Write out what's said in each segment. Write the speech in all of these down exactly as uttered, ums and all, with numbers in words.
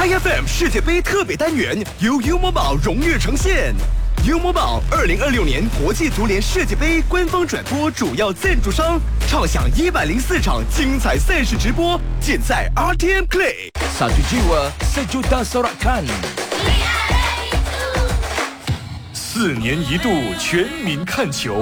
I F M 世界杯特别单元由 U Mobile 荣誉呈现。U Mobile 二零二六年国际足联世界杯官方转播主要赞助商，畅享一百零四场精彩赛事直播，尽在 R T M Play。 Satu jiwa, sejuta sorakan。 四年一度全民看球。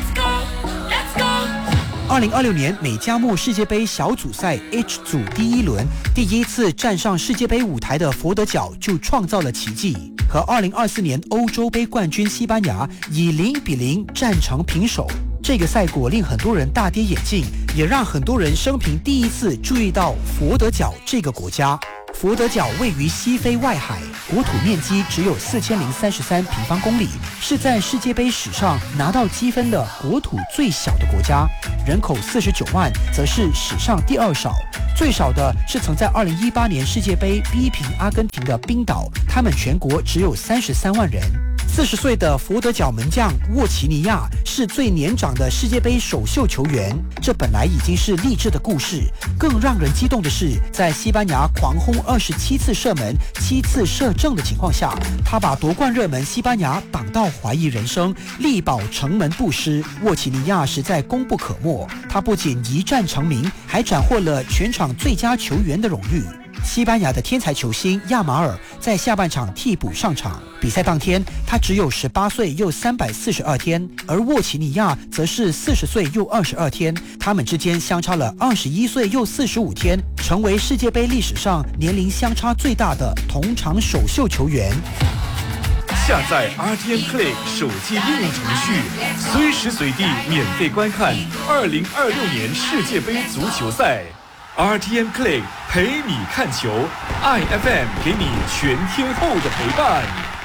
二零二六年美加墨世界杯小组赛 H 组第一轮，第一次站上世界杯舞台的佛得角就创造了奇迹，和二零二四年欧洲杯冠军西班牙以零比零战成平手。这个赛果令很多人大跌眼镜，也让很多人生平第一次注意到佛得角这个国家。佛得角位于西非外海，国土面积只有四千零三十三平方公里，是在世界杯史上拿到积分的国土最小的国家，人口四十九万，则是史上第二少。最少的是曾在二零一八年世界杯逼平阿根廷的冰岛，他们全国只有三十三万人。四十岁的佛得角门将沃奇尼亚是最年长的世界杯首秀球员，这本来已经是励志的故事。更让人激动的是，在西班牙狂轰二十七次射门、七次射正的情况下，他把夺冠热门西班牙挡到怀疑人生，力保城门不失。沃奇尼亚实在功不可没，他不仅一战成名，还斩获了全场最佳球员的荣誉。西班牙的天才球星亚马尔在下半场替补上场，比赛当天他只有十八岁又三百四十二天，而沃奇尼亚则是四十岁又二十二天，他们之间相差了二十一岁又四十五天，成为世界杯历史上年龄相差最大的同场首秀球员。 下载 R T M Play 手机应用程序，随时随地免费观看二零二六年世界杯足球赛。R T M Play 陪你看球 ，I F M 给你全天候的陪伴。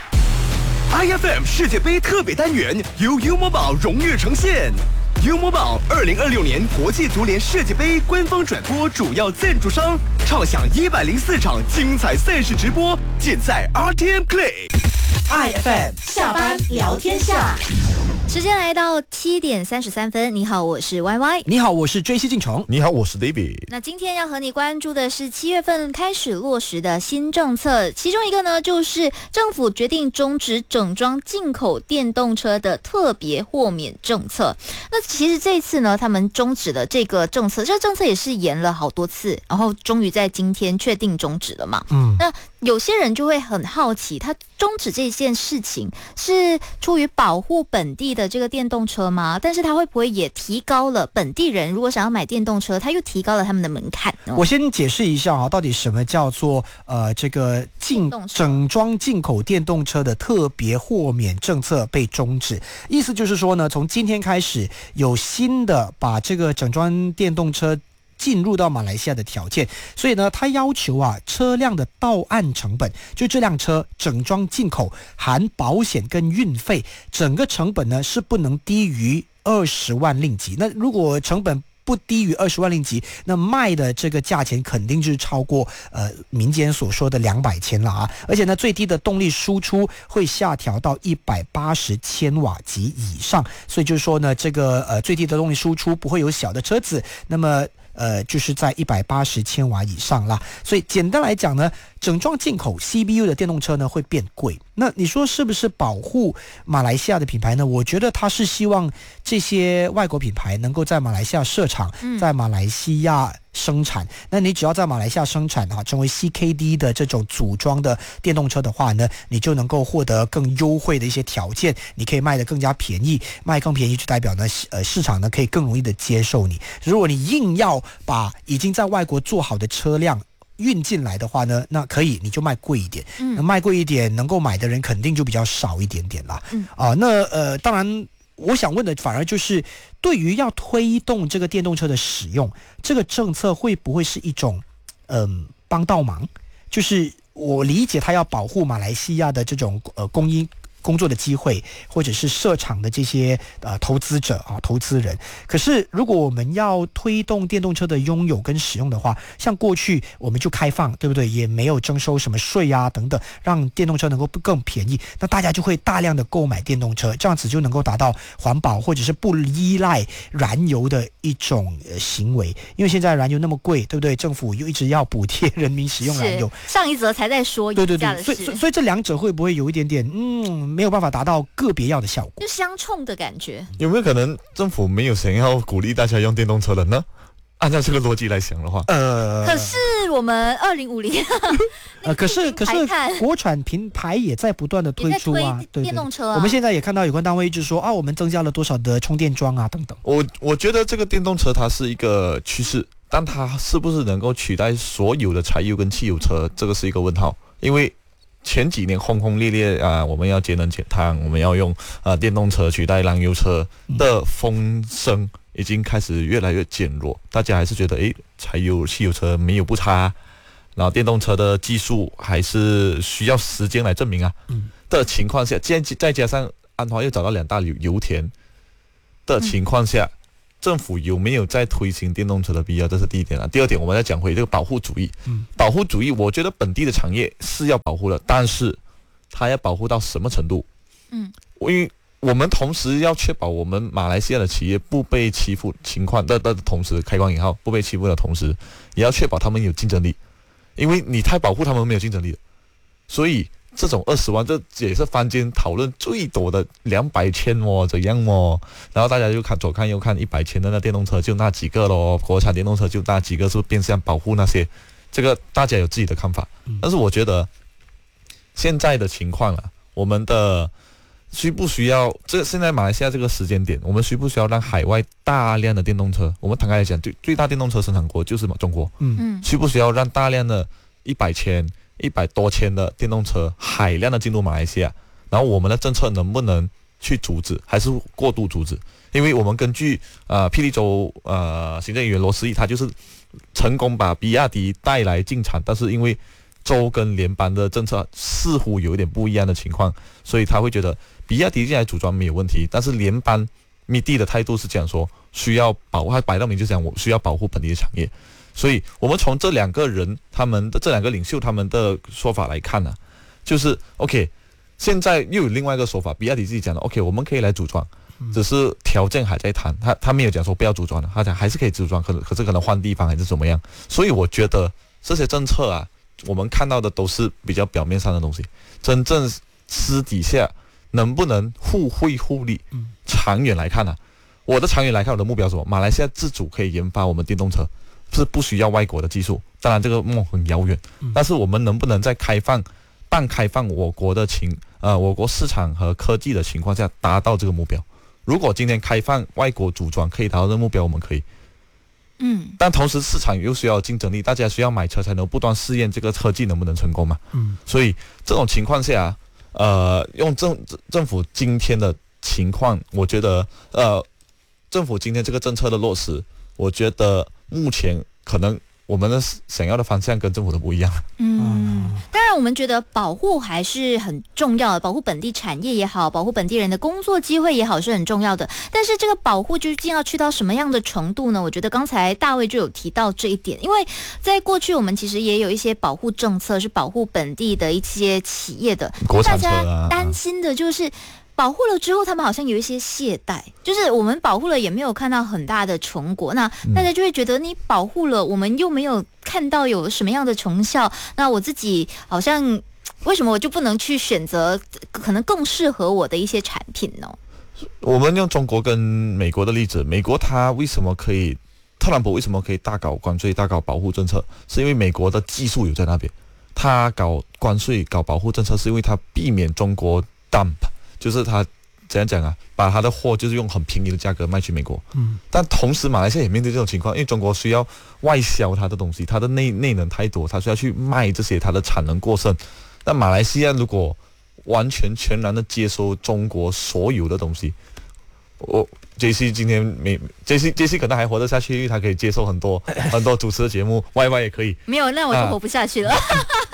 I F M 世界杯特别单元由 U Mobile 荣誉呈现。U Mobile 二零二六年国际足联世界杯官方转播主要赞助商，畅享一百零四场精彩赛事直播，尽在 R T M Play。I F M 下班聊天下。 时间来到七点三十三分，你好，我是 Y Y。 你好，我是追西进城。 你好，我是 David。 那今天要和你关注的是七月份开始落实的新政策，其中一个呢，就是政府决定终止整装进口电动车的特别豁免政策。那其实这次呢，他们终止了这个政策，这个政策也是延了好多次，然后终于在今天确定终止了嘛。嗯，那有些人就会很好奇，他终止这件事情是出于保护本地的这个电动车吗？但是他会不会也提高了本地人如果想要买电动车，他又提高了他们的门槛呢？ 我先解释一下啊，到底什么叫做呃这个进整装进口电动车的特别豁免政策被终止？意思就是说呢，从今天开始有新的把这个整装电动车进入到马来西亚的条件，所以呢，他要求啊，车辆的到案成本，就这辆车整装进口含保险跟运费，整个成本呢是不能低于二十万令吉。那如果成本不低于二十万令吉，那卖的这个价钱肯定就是超过呃民间所说的两百千了啊！而且呢，最低的动力输出会下调到一百八十千瓦级以上，所以就是说呢，这个呃最低的动力输出不会有小的车子，那么呃就是在一百八十千瓦以上啦。所以简单来讲呢，整装进口 C B U 的电动车呢会变贵。那你说是不是保护马来西亚的品牌呢？我觉得他是希望这些外国品牌能够在马来西亚设厂，在马来西亚生产。那你只要在马来西亚生产啊，成为 C K D 的这种组装的电动车的话呢，你就能够获得更优惠的一些条件，你可以卖得更加便宜，卖更便宜就代表呢，呃，市场呢可以更容易的接受你。如果你硬要把已经在外国做好的车辆运进来的话呢，那可以你就卖贵一点，嗯，那卖贵一点，能够买的人肯定就比较少一点点啦。嗯啊，那呃，当然，我想问的反而就是，对于要推动这个电动车的使用，这个政策会不会是一种嗯、呃、帮倒忙？就是我理解他要保护马来西亚的这种呃供应。 工作的机会，或者是设厂的这些呃投资者啊、投资人。可是如果我们要推动电动车的拥有跟使用的话，像过去我们就开放，对不对？也没有征收什么税啊等等，让电动车能够更便宜，那大家就会大量的购买电动车，这样子就能够达到环保或者是不依赖燃油的一种、呃、行为。因为现在燃油那么贵，对不对？政府又一直要补贴人民使用燃油， 上一则才在说对对对，所以所以所以这两者会不会有一点点嗯没有办法达到个别要的效果， 就相冲的感觉？ 有没有可能政府没有想要鼓励大家用电动车了呢？按照这个逻辑来想的话， 呃， 可是我们二零五零， 呃，可是可是国产品牌也在不断的推出啊，对电动车、啊。 我们现在也看到有关单位一直说啊，我们增加了多少的充电桩啊等等。 我我觉得这个电动车它是一个趋势，但它是不是能够取代所有的柴油跟汽油车，这个是一个问号。因为前几年轰轰烈烈啊，我们要节能减碳，我们要用啊电动车取代燃油车的风声已经开始越来越减弱，大家还是觉得诶，柴油汽油车没有不差，然后电动车的技术还是需要时间来证明啊。嗯、的情况下，再再加上安华又找到两大油油田的情况下。嗯政府有没有在推行电动车的必要？这是第一点啊。第二点，我们再讲回这个保护主义。嗯，保护主义，我觉得本地的产业是要保护的，但是它要保护到什么程度？嗯，因为我们同时要确保我们马来西亚的企业不被欺负情况的的同时，开关引号不被欺负的同时，也要确保他们有竞争力。因为你太保护他们没有竞争力的，所以这种二十万，这也是坊间讨论最多的两百千哦，怎样哦？然后大家就看左看右看，一百千的那电动车就那几个咯，国产电动车就那几个，是不是变相保护那些？这个大家有自己的看法，但是我觉得现在的情况啊，我们的需不需要？这现在马来西亚这个时间点，我们需不需要让海外大量的电动车？我们坦白来讲，最最大电动车生产国就是中国，嗯，需不需要让大量的一百千？一百多千的电动车海量的进入马来西亚，然后我们的政策能不能去阻止，还是过度阻止？因为我们根据呃霹雳州呃行政议员罗思义，他就是成功把比亚迪带来进场，但是因为州跟联邦的政策似乎有一点不一样的情况，所以他会觉得比亚迪进来组装没有问题，但是联邦密地的态度是讲说需要保护，他摆到明就讲我需要保护本地的产业。所以我们从这两个人他们的这两个领袖他们的说法来看呢、啊，就是 OK， 现在又有另外一个说法，比亚迪自己讲的 OK， 我们可以来组装，只是条件还在谈，他他没有讲说不要组装的，他讲还是可以组装，可可是可能换地方还是怎么样。所以我觉得这些政策啊，我们看到的都是比较表面上的东西，真正私底下能不能互惠互利，长远来看呢、啊，我的长远来看，我的目标是什么？马来西亚自主可以研发我们电动车。是不需要外国的技术，当然这个梦很遥远，但是我们能不能在开放、半开放我国的情呃我国市场和科技的情况下达到这个目标？如果今天开放外国组装可以达到这个目标，我们可以，嗯，但同时市场又需要竞争力，大家需要买车才能不断试验这个科技能不能成功嘛，嗯，所以这种情况下，呃，用政政府今天的情况，我觉得呃，政府今天这个政策的落实，我觉得。目前可能我们的想要的方向跟政府都不一样。 嗯，当然我们觉得保护还是很重要的，保护本地产业也好，保护本地人的工作机会也好是很重要的。但是这个保护究竟要去到什么样的程度呢？我觉得刚才大卫就有提到这一点，因为在过去我们其实也有一些保护政策是保护本地的一些企业的， 国产车啊， 大家担心的就是。保护了之后，他们好像有一些懈怠，就是我们保护了也没有看到很大的成果，那大家就会觉得你保护了，我们又没有看到有什么样的成效，那我自己好像为什么我就不能去选择可能更适合我的一些产品呢？ 我们用中国跟美国的例子，美国它为什么可以，特朗普为什么可以大搞关税、大搞保护政策，是因为美国的技术有在那边，他搞关税、搞保护政策是因为他避免中国 dump。就是他怎样讲啊，把他的货就是用很便宜的价格卖去美国，嗯，但同时马来西亚也面对这种情况，因为中国需要外销他的东西，他的内内能太多，他需要去卖这些，他的产能过剩。那马来西亚如果完全全然的接收中国所有的东西，我 J C 今天没 J C J C 可能还活得下去，因为他可以接受很多很多主持的节目，Y Y 也可以。 没有，那我就活不下去了。啊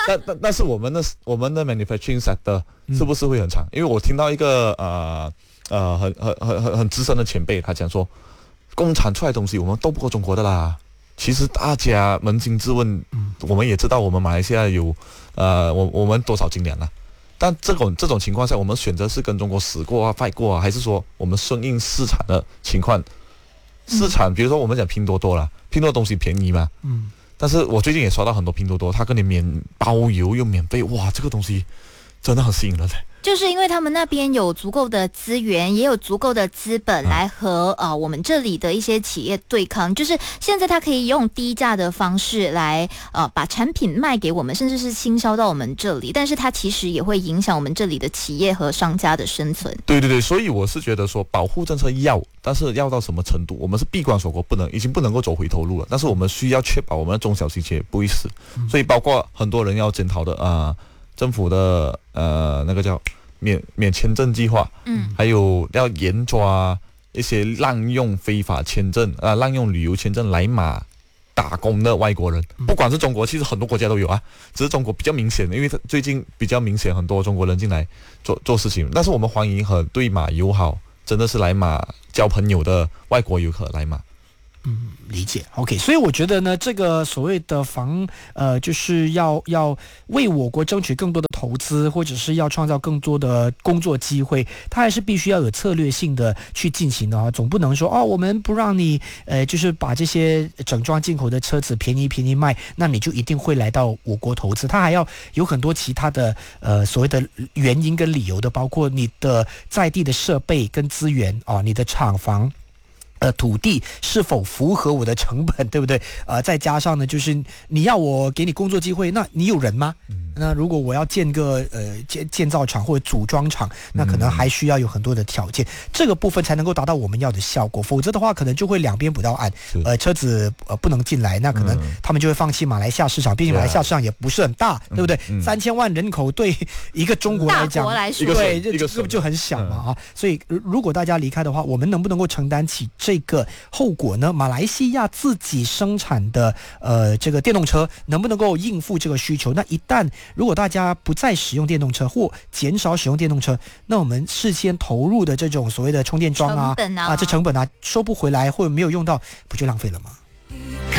但但但是我们的我们的 manufacturing sector 是不是会很长？因为我听到一个呃呃很很很很很资深的前辈，他讲说，工厂出来的东西我们斗不过中国的啦。其实大家扪心自问，我们也知道我们马来西亚有呃我我们多少斤两了。但这种这种情况下，我们选择是跟中国死过啊、fight过啊，还是说我们顺应市场的情况？市场，比如说我们讲拼多多啦，拼多多东西便宜嘛，嗯，但是我最近也刷到很多拼多多，它跟你免包邮又免费，哇，这个东西真的很吸引人的。 就是因为他们那边有足够的资源，也有足够的资本来和、嗯、呃我们这里的一些企业对抗。就是现在他可以用低价的方式来呃把产品卖给我们，甚至是倾销到我们这里，但是它其实也会影响我们这里的企业和商家的生存。 对对对，所以我是觉得说保护政策要，但是要到什么程度？我们是闭关锁国，不能已经不能够走回头路了。但是我们需要确保我们的中小型企业不会死，嗯、所以包括很多人要检讨的啊、呃，政府的呃那个叫。免免签证计划，嗯，还有要严抓一些滥用非法签证啊、呃，滥用旅游签证来马打工的外国人，不管是中国，其实很多国家都有啊，只是中国比较明显，因为最近比较明显，很多中国人进来做做事情，但是我们欢迎很对马友好，真的是来马交朋友的外国游客来马。 嗯，理解。OK， 所以我觉得呢，这个所谓的防呃，就是要要为我国争取更多的投资，或者是要创造更多的工作机会，它还是必须要有策略性的去进行的啊，总不能说哦，我们不让你呃，就是把这些整装进口的车子便宜便宜卖，那你就一定会来到我国投资。它还要有很多其他的呃所谓的原因跟理由的，包括你的在地的设备跟资源啊，你的厂房。呃，土地是否符合我的成本，对不对？呃，再加上呢，就是你要我给你工作机会，那你有人吗？嗯、那如果我要建个呃建建造厂或者组装厂，那可能还需要有很多的条件，嗯、这个部分才能够达到我们要的效果。否则的话，可能就会两边不到岸，呃，车子呃不能进来，那可能他们就会放弃马来西亚市场。毕竟马来西亚市场也不是很大，嗯、对不对？嗯、三千万人口对一个中国来讲， 大国来说， 对，这这个就很小嘛啊。嗯、所以如果大家离开的话，我们能不能够承担起这个后果呢？马来西亚自己生产的呃这个电动车能不能够应付这个需求？那一旦如果大家不再使用电动车或减少使用电动车，那我们事先投入的这种所谓的充电桩啊啊这成本啊收不回来或者没有用到，不就浪费了吗？